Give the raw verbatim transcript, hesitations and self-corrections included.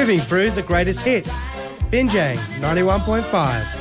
moving through the greatest hits. Binjang ninety-one point five.